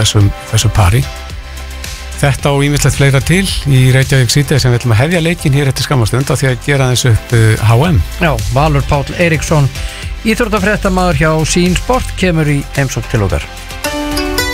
þessu pari. Þetta og ýmislegt fleira til í Reykjavík síðdegis sem við ætlum að hefja leikinn hér eftir skammastund á því að gera þessu upp HM. Já, Valur Páll Eiríksson, íþróttafréttamaður hjá Sýn Sport, kemur í heimsókn til okkar.